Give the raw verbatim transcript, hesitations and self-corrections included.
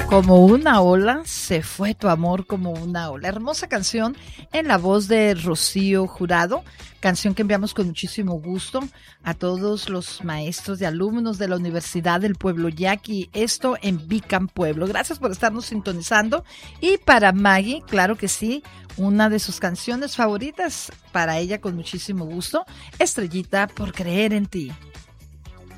Como una ola, se fue tu amor como una ola. Hermosa canción en la voz de Rocío Jurado, canción que enviamos con muchísimo gusto a todos los maestros y alumnos de la Universidad del Pueblo Yaqui, esto en Vicam Pueblo. Gracias por estarnos sintonizando. Y para Maggie, claro que sí, una de sus canciones favoritas, para ella con muchísimo gusto, Estrellita por creer en ti.